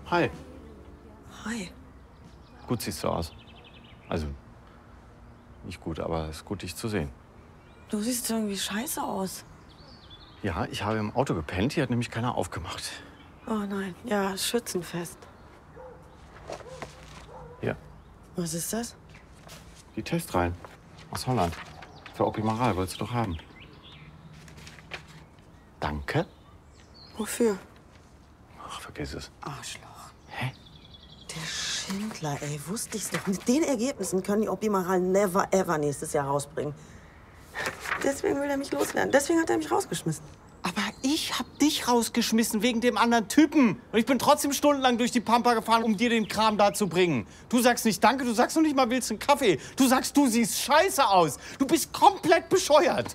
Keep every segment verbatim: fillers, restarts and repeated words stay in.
Hi. Hi. Gut siehst du aus. Also, nicht gut, aber es ist gut, dich zu sehen. Du siehst irgendwie scheiße aus. Ja, ich habe im Auto gepennt. Hier hat nämlich keiner aufgemacht. Oh nein. Ja, Schützenfest. Hier, Was ist das? die Testreihen aus Holland. Für Opimaral wolltest du doch haben. Danke. Wofür? Ach, vergiss es. Arschloch. Hä? Der Schindler, ey. Wusste ich's doch. Mit den Ergebnissen können die Opimaral never ever nächstes Jahr rausbringen. Deswegen will er mich loswerden. Deswegen hat er mich rausgeschmissen. Aber ich hab dich rausgeschmissen wegen dem anderen Typen. Und ich bin trotzdem stundenlang durch die Pampa gefahren, um dir den Kram da zu bringen. Du sagst nicht Danke, du sagst noch nicht mal, willst einen Kaffee. Du sagst, du siehst scheiße aus. Du bist komplett bescheuert.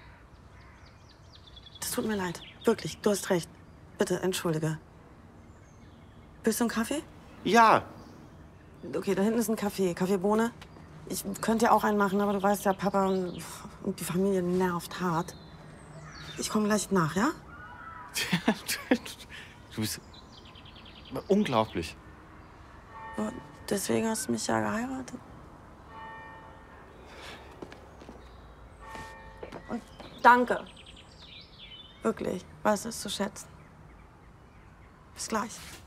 Das tut mir leid. Wirklich, du hast recht. Bitte, entschuldige. Willst du einen Kaffee? Ja. Okay, da hinten ist ein Kaffee. Kaffeebohne. Ich könnte ja auch einen machen, aber du weißt ja, Papa und, und die Familie nervt hart. Ich komme gleich nach, ja? Du bist unglaublich. Und deswegen hast du mich ja geheiratet. Und danke. Wirklich, weiß es zu schätzen. Bis gleich.